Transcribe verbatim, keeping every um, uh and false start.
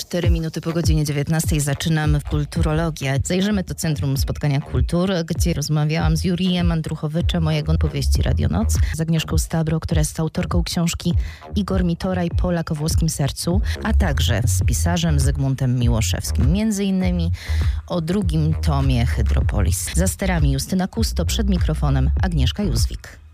Cztery minuty po godzinie dziewiętnastej zaczynamy Kulturologię. Zajrzymy do Centrum Spotkania Kultury, gdzie rozmawiałam z Jurijem Andruchowiczem o jego powieści Radionoc, z Agnieszką Stabro, która jest autorką książki Igor Mitoraj, Polak o włoskim sercu, a także z pisarzem Zygmuntem Miłoszewskim, między innymi o drugim tomie Hydropolis. Za sterami Justyna Kusto, przed mikrofonem Agnieszka Józwik.